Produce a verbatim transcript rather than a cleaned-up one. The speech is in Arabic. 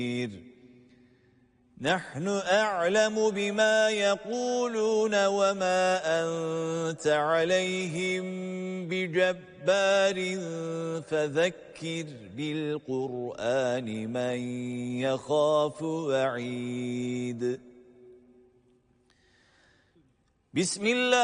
نحن أعلم بما يقولون وما أنت عليهم بجبار فذكر بالقرآن من يخاف وعيد بسم الله